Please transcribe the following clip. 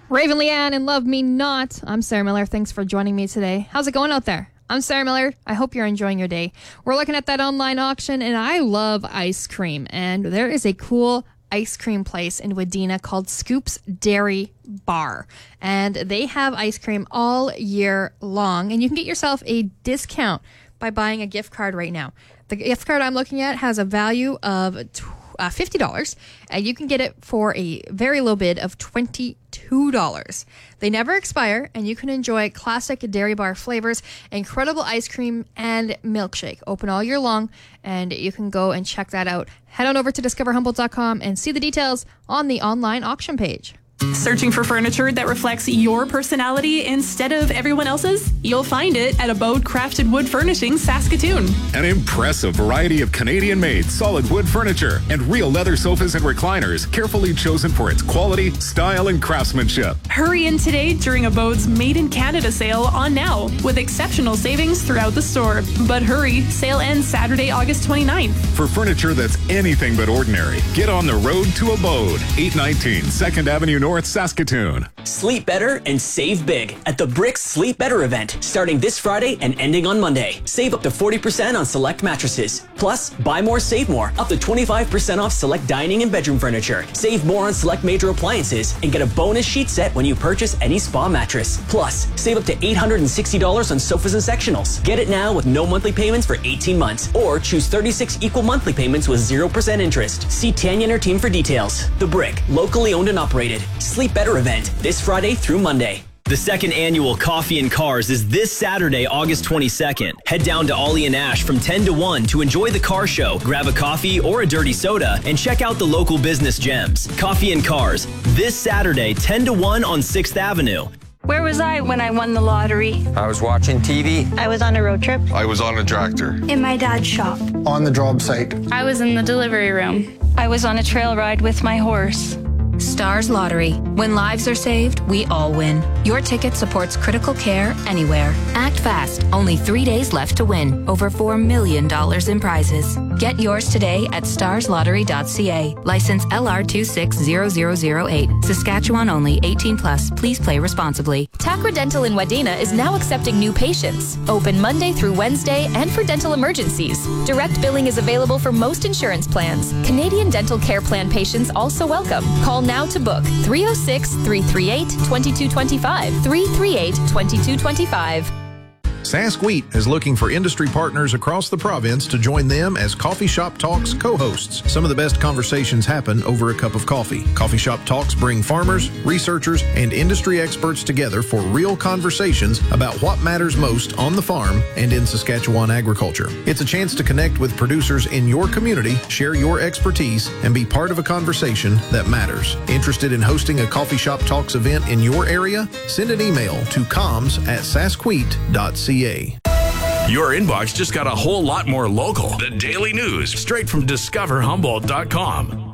Raven Leanne and Love Me Not. I'm Sarah Miller. Thanks for joining me today. How's it going out there? I'm Sarah Miller. I hope you're enjoying your day. We're looking at that online auction, and I love ice cream. And there is a cool ice cream place in Wadena called Scoops Dairy Bar. And they have ice cream all year long. And you can get yourself a discount by buying a gift card right now. The gift card I'm looking at has a value of $50, and you can get it for a very low bid of $22. They never expire, and you can enjoy classic dairy bar flavors, incredible ice cream, and milkshake. Open all year long, and you can go and check that out. Head on over to discoverhumboldt.com and see the details on the online auction page. Searching for furniture that reflects your personality instead of everyone else's? You'll find it at Abode Crafted Wood Furnishings, Saskatoon. An impressive variety of Canadian-made solid wood furniture and real leather sofas and recliners, carefully chosen for its quality, style, and craftsmanship. Hurry in today during Abode's Made in Canada sale on now, with exceptional savings throughout the store. But hurry, sale ends Saturday, August 29th. For furniture that's anything but ordinary, get on the road to Abode, 819 2nd Avenue North, Saskatoon. Sleep better and save big at the Bricks Sleep Better event, starting this Friday and ending on Monday. Save up to 40% on select mattresses. Plus, buy more, save more, up to 25% off select dining and bedroom furniture. Save more on select major appliances and get a bonus sheet set when you purchase any spa mattress. Plus, save up to $860 on sofas and sectionals. Get it now with no monthly payments for 18 months, or choose 36 equal monthly payments with 0% interest. See Tanya and her team for details. The Brick, locally owned and operated. Sleep Better event this Friday through Monday. The second annual Coffee and Cars is this Saturday, August 22nd. Head down to Ollie and Ash from 10 to 1 to enjoy the car show, grab a coffee or a dirty soda, and check out the local business gems. Coffee and Cars, this Saturday, 10 to 1 on 6th Avenue. Where was I when I won the lottery? I was watching TV. I was on a road trip. I was on a tractor. In my dad's shop. On the job site. I was in the delivery room. I was on a trail ride with my horse. Stars Lottery. When lives are saved, we all win. Your ticket supports critical care anywhere. Act fast. Only 3 days left to win. Over $4 million in prizes. Get yours today at starslottery.ca. License LR260008. Saskatchewan only. 18 plus. Please play responsibly. Tacra Dental in Wadena is now accepting new patients. Open Monday through Wednesday and for dental emergencies. Direct billing is available for most insurance plans. Canadian Dental Care Plan patients also welcome. Call now to book 306-338-2225. 338-2225. Sask Wheat is looking for industry partners across the province to join them as Coffee Shop Talks co-hosts. Some of the best conversations happen over a cup of coffee. Coffee Shop Talks bring farmers, researchers, and industry experts together for real conversations about what matters most on the farm and in Saskatchewan agriculture. It's a chance to connect with producers in your community, share your expertise, and be part of a conversation that matters. Interested in hosting a Coffee Shop Talks event in your area? Send an email to comms@saskwheat.ca. Your inbox just got a whole lot more local. The Daily News, straight from discoverhumboldt.com.